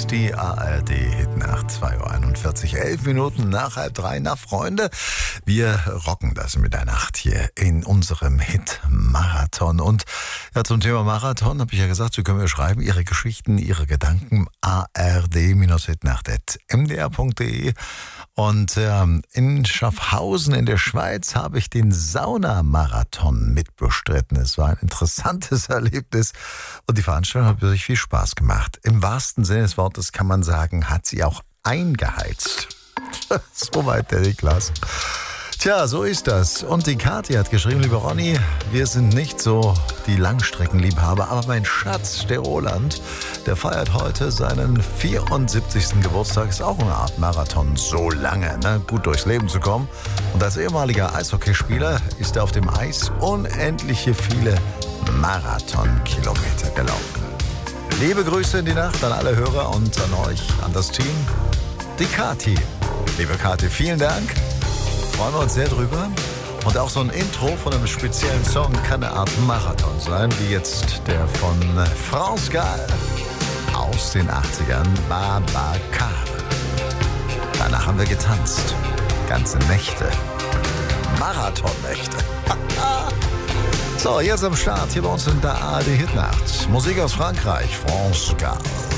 ist die ARD-Hitnacht, 2:41 Uhr, 11 Minuten nach 2:30. Na Freunde, wir rocken das mit der Nacht hier in unserem Hit-Marathon. Und ja, zum Thema Marathon habe ich ja gesagt, Sie können mir schreiben, Ihre Geschichten, Ihre Gedanken, ard-hitnacht@mdr.de. Und in Schaffhausen in der Schweiz habe ich den Saunamarathon mitbestritten. Es war ein interessantes Erlebnis und die Veranstaltung hat wirklich viel Spaß gemacht. Im wahrsten Sinne des Wortes kann man sagen, hat sie auch eingeheizt. Soweit der Niklas. Tja, so ist das. Und die Kathi hat geschrieben, lieber Ronny, wir sind nicht so die Langstreckenliebhaber, aber mein Schatz, der Roland, der feiert heute seinen 74. Geburtstag. Ist auch eine Art Marathon, so lange, ne? Gut durchs Leben zu kommen. Und als ehemaliger Eishockeyspieler ist er auf dem Eis unendliche viele Marathonkilometer gelaufen. Liebe Grüße in die Nacht an alle Hörer und an euch, an das Team. Die Kathi. Liebe Kathi, vielen Dank. Freuen wir uns sehr drüber. Und auch so ein Intro von einem speziellen Song kann eine Art Marathon sein, wie jetzt der von France Gall aus den 80ern, Babacar. Danach haben wir getanzt. Ganze Nächte. Marathonnächte. So, jetzt am Start hier bei uns in der ARD Hitnacht. Musik aus Frankreich, France Gall.